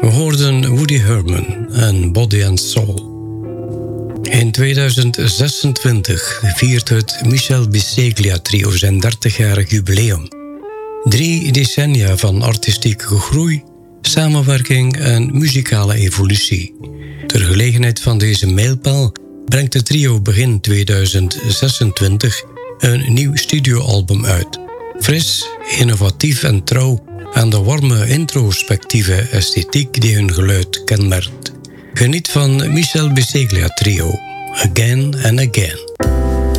We hoorden Woody Herman en Body and Soul. In 2026 viert het Michel Bisceglia trio zijn 30-jarig jubileum. 3 decennia van artistieke groei, samenwerking en muzikale evolutie. Ter gelegenheid van deze mijlpaal brengt het trio begin 2026 een nieuw studioalbum uit. Fris, innovatief en trouw aan de warme introspectieve esthetiek die hun geluid kenmerkt. Geniet van Michel Bisceglia trio, Again and Again.